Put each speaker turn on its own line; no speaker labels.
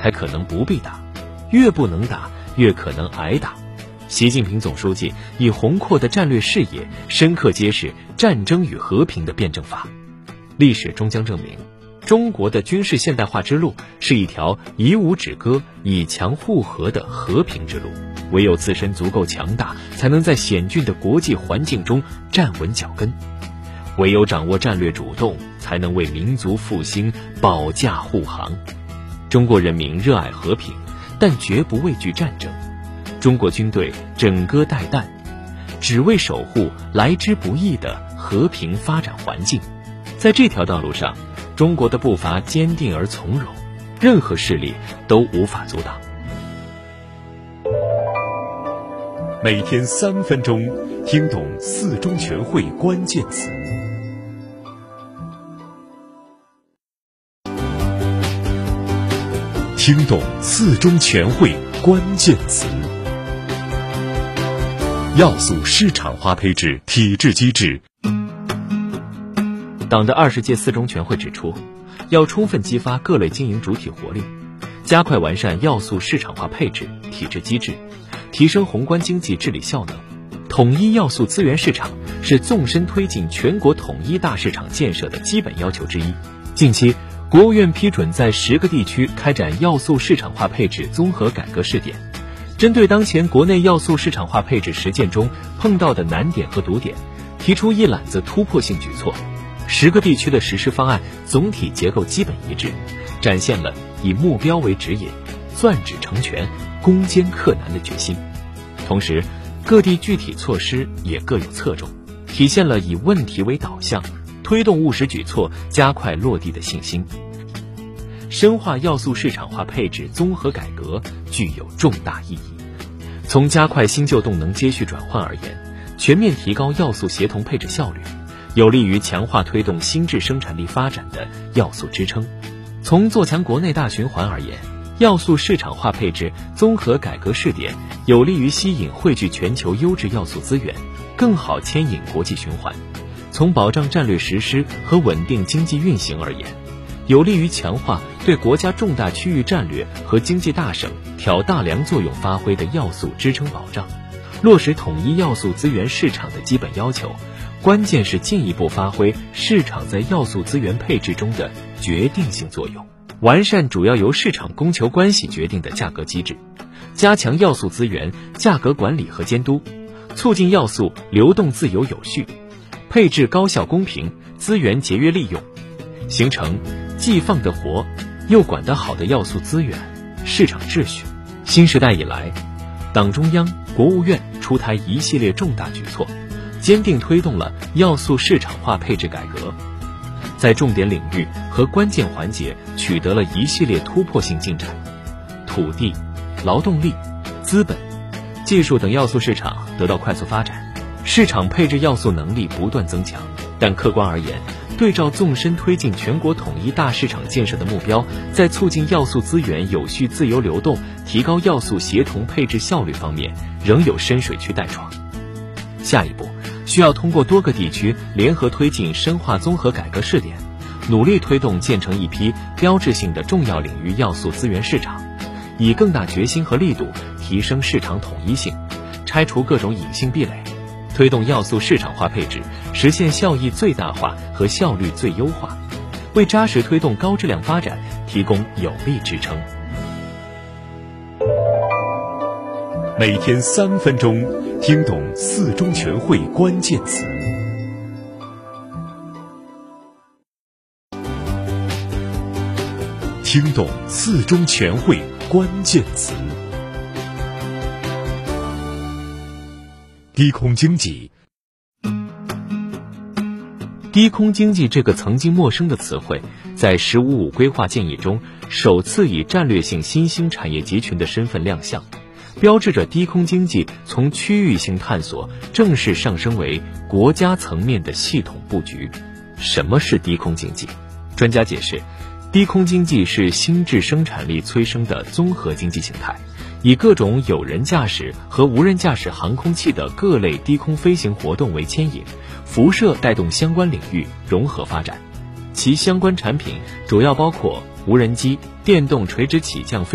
还可能不必打，越不能打越可能挨打。习近平总书记以宏阔的战略视野，深刻揭示战争与和平的辩证法。历史终将证明，中国的军事现代化之路是一条以武止戈、以强护和的和平之路。唯有自身足够强大，才能在险峻的国际环境中站稳脚跟；唯有掌握战略主动，才能为民族复兴保驾护航。中国人民热爱和平，但绝不畏惧战争。中国军队枕戈待旦，只为守护来之不易的和平发展环境。在这条道路上，中国的步伐坚定而从容，任何势力都无法阻挡。
每天3分钟，听懂4中全会关键词。听懂4中全会关键词。要素市场化配置体制机制。
党的20届4中全会指出，要充分激发各类经营主体活力，加快完善要素市场化配置体制机制，提升宏观经济治理效能。统一要素资源市场是纵深推进全国统一大市场建设的基本要求之一。近期，国务院批准在10个地区开展要素市场化配置综合改革试点，针对当前国内要素市场化配置实践中碰到的难点和堵点，提出一揽子突破性举措。10个地区的实施方案总体结构基本一致，展现了以目标为指引、攥指成拳、攻坚克难的决心。同时，各地具体措施也各有侧重，体现了以问题为导向，推动务实举措加快落地的信心。深化要素市场化配置综合改革具有重大意义。从加快新旧动能接续转换而言，全面提高要素协同配置效率，有利于强化推动新质生产力发展的要素支撑。从做强国内大循环而言，要素市场化配置综合改革试点有利于吸引汇聚全球优质要素资源，更好牵引国际循环。从保障战略实施和稳定经济运行而言，有利于强化对国家重大区域战略和经济大省挑大梁作用发挥的要素支撑保障。落实统一要素资源市场的基本要求，关键是进一步发挥市场在要素资源配置中的决定性作用，完善主要由市场供求关系决定的价格机制，加强要素资源价格管理和监督，促进要素流动自由有序，配置高效公平，资源节约利用，形成既放得活又管得好的要素资源市场秩序。新时代以来，党中央、国务院出台一系列重大举措，坚定推动了要素市场化配置改革，在重点领域和关键环节取得了一系列突破性进展。土地、劳动力、资本、技术等要素市场得到快速发展，市场配置要素能力不断增强。但客观而言，对照纵深推进全国统一大市场建设的目标，在促进要素资源有序自由流动、提高要素协同配置效率方面，仍有深水区待闯。下一步，需要通过多个地区联合推进深化综合改革试点，努力推动建成一批标志性的重要领域要素资源市场，以更大决心和力度提升市场统一性，拆除各种隐性壁垒，推动要素市场化配置实现效益最大化和效率最优化，为扎实推动高质量发展提供有力支撑。
每天3分钟，听懂4中全会关键词。听懂4中全会关键词。低空经济。
低空经济这个曾经陌生的词汇，在“15+5”规划建议中首次以战略性新兴产业集群的身份亮相，标志着低空经济从区域性探索正式上升为国家层面的系统布局。什么是低空经济？专家解释，低空经济是新质生产力催生的综合经济形态，以各种有人驾驶和无人驾驶航空器的各类低空飞行活动为牵引，辐射带动相关领域融合发展。其相关产品主要包括无人机、电动垂直起降飞